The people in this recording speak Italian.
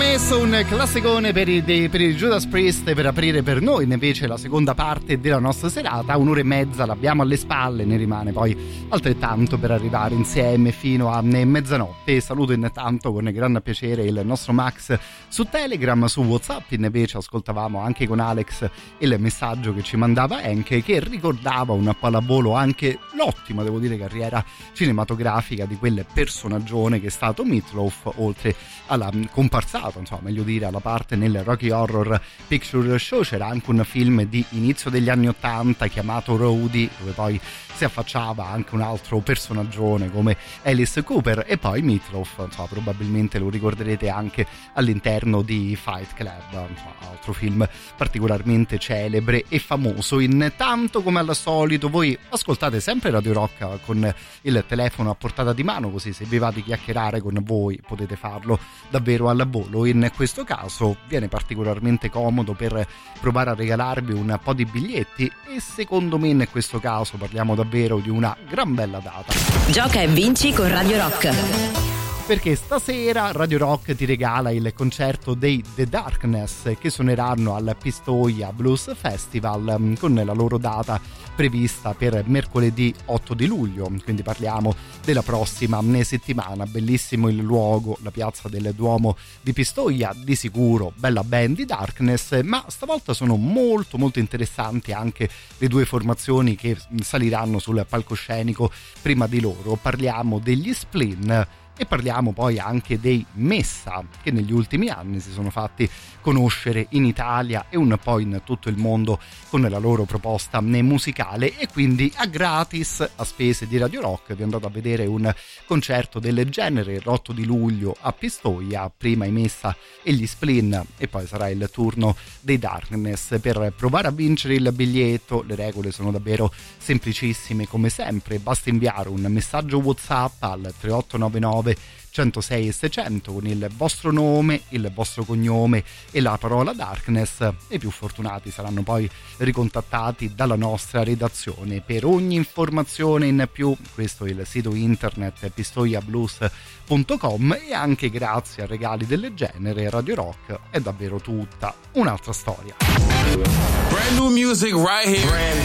promesso un classicone per i Judas Priest per aprire per noi invece la seconda parte della nostra serata. Un'ora e mezza l'abbiamo alle spalle, ne rimane poi altrettanto per arrivare insieme fino a mezzanotte. Saluto intanto con gran piacere il nostro Max su Telegram. Su WhatsApp invece ascoltavamo anche con Alex il messaggio che ci mandava Henke, che ricordava un pallavolo anche l'ottima, devo dire, carriera cinematografica di quel personaggione che è stato Meat Loaf, oltre alla comparsato, insomma meglio dire alla parte nel Rocky Horror Picture Show. C'era anche un film di inizio degli anni '80 chiamato Rowdy, dove poi si affacciava anche un altro personaggione come Alice Cooper, e poi Meat Loaf, insomma, probabilmente lo ricorderete anche all'interno di Fight Club, insomma, altro film particolarmente celebre e famoso. Intanto, come al solito, voi ascoltate sempre Radio Rock con il telefono a portata di mano, così se vi va di chiacchierare con voi potete farlo davvero al volo. In questo caso viene particolarmente comodo per provare a regalarvi un po' di biglietti, e secondo me in questo caso parliamo davvero di una gran bella data. Gioca e vinci con Radio Rock, perché stasera Radio Rock ti regala il concerto dei The Darkness, che suoneranno al Pistoia Blues Festival con la loro data prevista per mercoledì 8 di luglio, quindi parliamo della prossima settimana. Bellissimo il luogo, la piazza del Duomo di Pistoia, di sicuro bella band di Darkness, ma stavolta sono molto molto interessanti anche le due formazioni che saliranno sul palcoscenico prima di loro. Parliamo degli Spleen e parliamo poi anche dei Messa, che negli ultimi anni si sono fatti conoscere in Italia e un po' in tutto il mondo con la loro proposta musicale, e quindi a gratis, a spese di Radio Rock, vi andate a vedere un concerto del genere l'8 di luglio a Pistoia, prima i Messa e gli Spleen e poi sarà il turno dei Darkness. Per provare a vincere il biglietto le regole sono davvero semplicissime come sempre, basta inviare un messaggio WhatsApp al 3899 106 e 600 con il vostro nome, il vostro cognome e la parola Darkness, e i più fortunati saranno poi ricontattati dalla nostra redazione. Per ogni informazione in più, questo è il sito internet pistoiablues.com, e anche grazie a regali del genere Radio Rock è davvero tutta un'altra storia. Brand new music right here.